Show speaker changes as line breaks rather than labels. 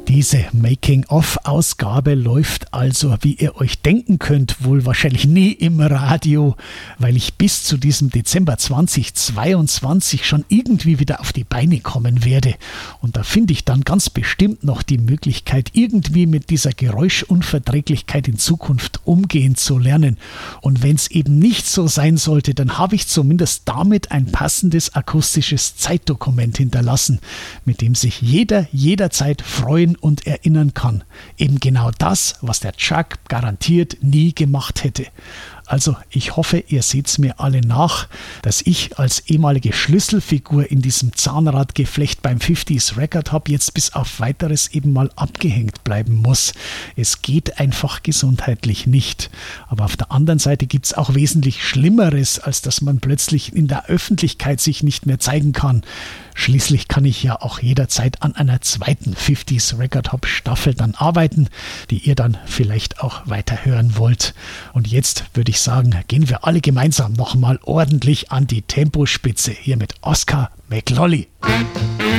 Diese Making-of-Ausgabe läuft also, wie ihr euch denken könnt, wohl wahrscheinlich nie im Radio, weil ich bis zu diesem Dezember 2022 schon irgendwie wieder auf die Beine kommen werde. Und da finde ich dann ganz bestimmt noch die Möglichkeit, irgendwie mit dieser Geräuschunverträglichkeit in Zukunft umgehen zu lernen. Und wenn es eben nicht so sein sollte, dann habe ich zumindest damit ein passendes akustisches Zeitdokument hinterlassen, mit dem sich jeder jederzeit freuen und erinnern kann. Eben genau das, was der Chuck garantiert nie gemacht hätte. Also ich hoffe, ihr seht's mir alle nach, dass ich als ehemalige Schlüsselfigur in diesem Zahnradgeflecht beim 50s Record Hub jetzt bis auf Weiteres eben mal abgehängt bleiben muss. Es geht einfach gesundheitlich nicht. Aber auf der anderen Seite gibt's auch wesentlich Schlimmeres, als dass man plötzlich in der Öffentlichkeit sich nicht mehr zeigen kann. Schließlich kann ich ja auch jederzeit an einer zweiten 50s Record Hop Staffel dann arbeiten, die ihr dann vielleicht auch weiterhören wollt. Und jetzt würde ich sagen, gehen wir alle gemeinsam nochmal ordentlich an die Tempospitze hier mit Oscar McLolly.